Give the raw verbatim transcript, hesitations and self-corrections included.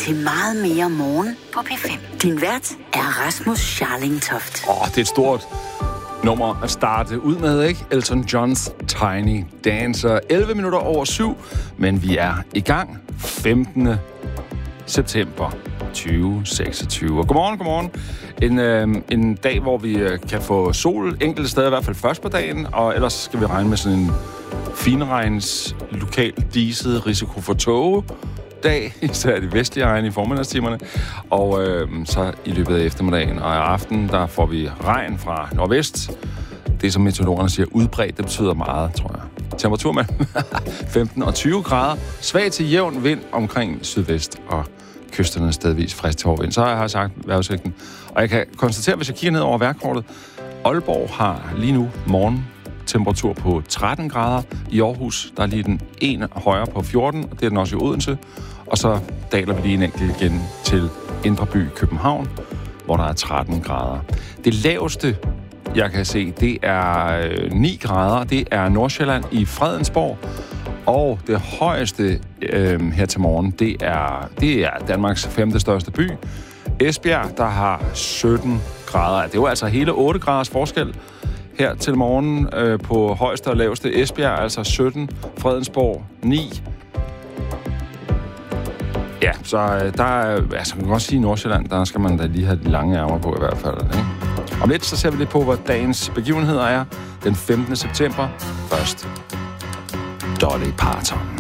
til Meget mere morgen på P fem. Din vært er Rasmus Scharling Toft. Åh, oh, det er et stort nummer at starte ud med, ikke? Elton Johns Tiny Dancer. elleve minutter over syv, men vi er i gang. femtende september tyve seksogtyve. Og godmorgen, godmorgen. En, øh, en dag, hvor vi øh, kan få sol enkelte steder, i hvert fald først på dagen, og ellers skal vi regne med sådan en finregns, lokalt diset risiko for tåge dag, især de vestlige egne i formiddagstimerne. Og øh, så i løbet af eftermiddagen og i aften, der får vi regn fra nordvest. Det, som meteorologerne siger, udbredt, det betyder meget, tror jeg. Temperatur med femten og tyve grader. Svag til jævn vind omkring sydvest og kysterne stedvis frisk til hård vind. Så har jeg sagt vejrudsigten. Og jeg kan konstatere, hvis jeg kigger ned over vejrkortet, Aalborg har lige nu morgen temperatur på tretten grader. I Aarhus, der er lige den ene højere på fjorten, og det er den også i Odense. Og så daler vi lige en enkelt igen til Indre By København, hvor der er tretten grader. Det laveste, jeg kan se, det er ni grader. Det er Nordsjælland i Fredensborg. Og det højeste øh, her til morgen, det er, det er Danmarks femte største by. Esbjerg, der har sytten grader. Det er jo altså hele otte graders forskel her til morgen øh, på højeste og laveste. Esbjerg altså sytten, Fredensborg ni. Ja, så øh, der er, altså man kan godt sige i Nordsjælland, der skal man da lige have de lange ærmer på i hvert fald. Ikke? Om lidt så ser vi lidt på, hvad dagens begivenheder er den femtende september. Først Dolly Parton.